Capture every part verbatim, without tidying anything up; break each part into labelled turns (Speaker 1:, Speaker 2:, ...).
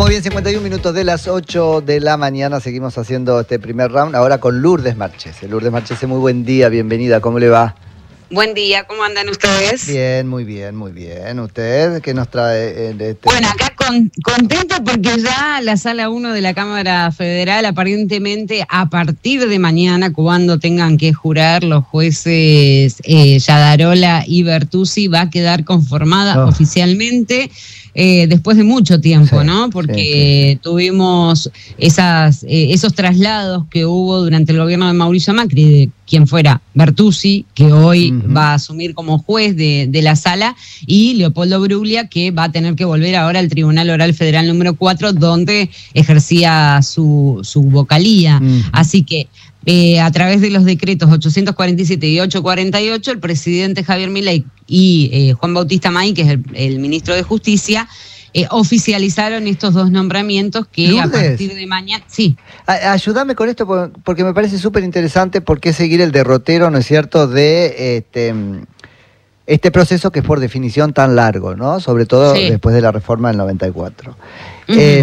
Speaker 1: Muy bien, cincuenta y un minutos de las ocho de la mañana. Seguimos haciendo este primer round, ahora con Lourdes Marchese. Lourdes Marchese, muy buen día, bienvenida, ¿cómo le va?
Speaker 2: Buen día, ¿cómo andan ustedes?
Speaker 1: Bien, muy bien, muy bien. ¿Usted qué nos trae? De este...
Speaker 2: Bueno, acá con, contenta porque ya la Sala uno de la Cámara Federal, aparentemente a partir de mañana, cuando tengan que jurar los jueces eh, Yadarola y Bertuzzi, va a quedar conformada oh. oficialmente. Eh, después de mucho tiempo, sí, ¿no? Porque sí, sí. tuvimos esas, eh, esos traslados que hubo durante el gobierno de Mauricio Macri, de quien fuera Bertuzzi, que hoy uh-huh. va a asumir como juez de, de la sala, y Leopoldo Bruglia, que va a tener que volver ahora al Tribunal Oral Federal número cuatro, donde ejercía su, su vocalía. Uh-huh. Así que Eh, a través de los decretos ochocientos cuarenta y siete y ochocientos cuarenta y ocho, el presidente Javier Milei y eh, Juan Bautista May, que es el, el ministro de Justicia, eh, oficializaron estos dos nombramientos que Lourdes, a partir de mañana... Sí.
Speaker 1: A, ayúdame con esto porque me parece súper interesante por qué seguir el derrotero, ¿no es cierto?, de este, este proceso que es por definición tan largo, ¿no? Sobre todo sí. después de la reforma del noventa y cuatro. Uh-huh. Eh,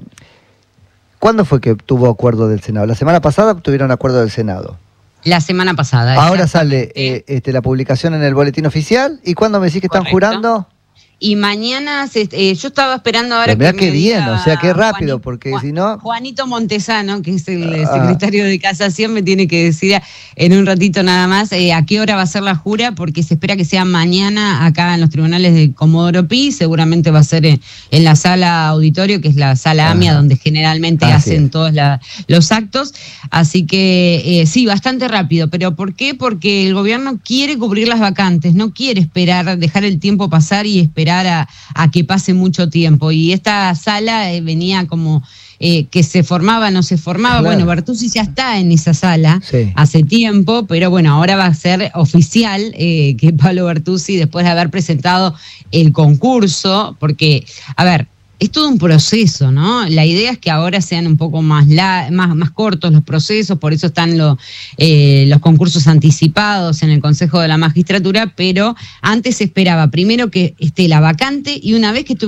Speaker 1: ¿Cuándo fue que tuvo acuerdo del Senado? La semana pasada tuvieron acuerdo del Senado.
Speaker 2: La semana pasada.
Speaker 1: Ahora sale eh, este, la publicación en el boletín oficial. ¿Y cuándo me decís que están Correcto. jurando?
Speaker 2: Y mañana, se, eh, yo estaba esperando ahora
Speaker 1: Pero
Speaker 2: que
Speaker 1: qué
Speaker 2: me
Speaker 1: bien,
Speaker 2: diga
Speaker 1: o sea, qué rápido,
Speaker 2: Juanito,
Speaker 1: porque
Speaker 2: Juan,
Speaker 1: si no...
Speaker 2: Juanito Montesano, que es el ah. secretario de Casación, me tiene que decir en un ratito nada más eh, a qué hora va a ser la jura, porque se espera que sea mañana acá en los tribunales de Comodoro Pi, seguramente va a ser en, en la sala auditorio, que es la sala AMIA, ah. donde generalmente ah, hacen sí. todos la, los actos, así que eh, sí, bastante rápido. ¿Pero por qué? Porque el gobierno quiere cubrir las vacantes, no quiere esperar, dejar el tiempo pasar y esperar a, a que pase mucho tiempo, y esta sala eh, venía como eh, que se formaba, no se formaba, claro. Bueno, Bertuzzi ya está en esa sala sí. hace tiempo, pero bueno, ahora va a ser oficial eh, que Pablo Bertuzzi, después de haber presentado el concurso, porque, a ver, es todo un proceso, ¿no? La idea es que ahora sean un poco más, la, más, más cortos los procesos, por eso están lo, eh, los concursos anticipados en el Consejo de la Magistratura, pero antes se esperaba primero que esté la vacante y una vez que